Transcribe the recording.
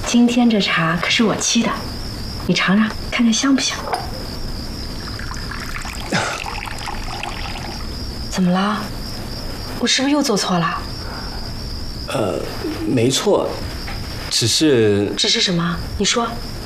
今天这茶可是我沏的，你尝尝，看看香不香？怎么了？我是不是又做错了？ 没错，只是什么？你说。